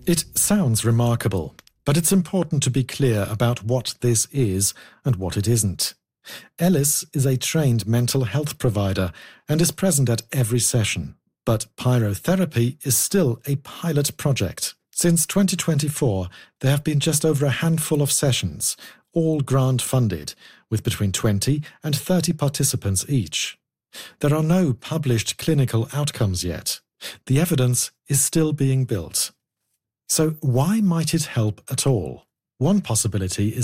It sounds remarkable, but it's important to be clear about what this is and what it isn't. Ellis is a trained mental health provider and is present at every session. But pyrotherapy is still a pilot project. Since 2024, there have been just over a handful of sessions, all grant-funded, with between 20 and 30 participants each. There are no published clinical outcomes yet. The evidence is still being built. So why might it help at all? One possibility is